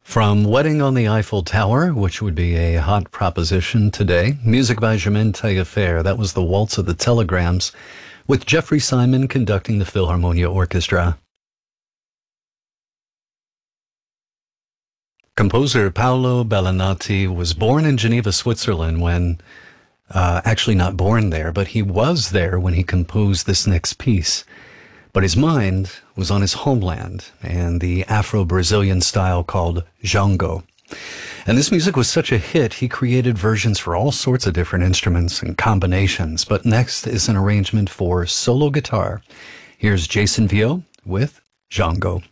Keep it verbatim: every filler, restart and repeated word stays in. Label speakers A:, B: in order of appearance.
A: From Wedding on the Eiffel Tower, which would be a hot proposition today, music by Germaine Taillefer. That was the Waltz of the Telegrams, with Jeffrey Simon conducting the Philharmonia Orchestra. Composer Paolo Bellinati was born in Geneva, Switzerland when, uh, actually not born there, but he was there when he composed this next piece. But his mind was on his homeland and the Afro-Brazilian style called Django. And this music was such a hit, he created versions for all sorts of different instruments and combinations. But next is an arrangement for solo guitar. Here's Jason Vio with Django.